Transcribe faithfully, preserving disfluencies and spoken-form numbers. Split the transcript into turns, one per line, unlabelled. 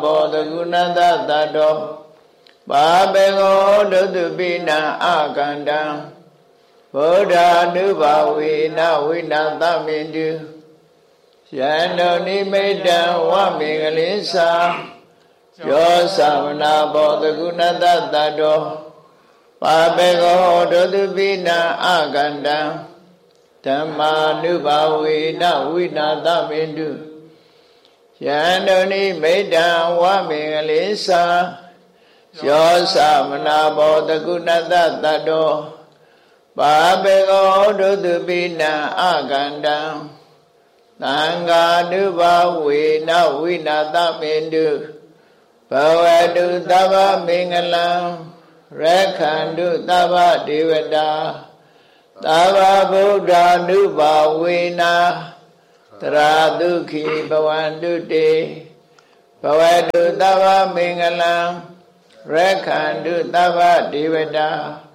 ဘောတကုဏတတတောပါပေကောဒုတုပိနံအာကန္တံဗုဒ္ဓ ानु ဘာဝေနဝိနာသမေတုယန္တောနိမိတံဝမေကလိသာယောသမနာဘောတကုဏတတတောပါပေကောဒုတုပိနံအာကန္တံဓမ္မာ ानु ဘာဝေနဝိနာသမေတုယန္တောနိမိတံဝမေကလိသာယောသမနာဘောတကုဏတတတောပါပေကောဒုတုပိနံအာကန္တံသံဃာ ानु ဘာဝေနဝိနာသမေတုဘဝတုသဗ္ဗမင်္ဂလံရက္ခန္တုသဗ္ဗဒေဝတာသဗ္ဗဗုဒ္ဓ ानु ဘာဝေနတရာဒုက္ခိဘဝန္တုတေဘဝတုသဗ္ဗမင်္ဂလံရက္ခန္တုသဗ္ဗဒေဝတာ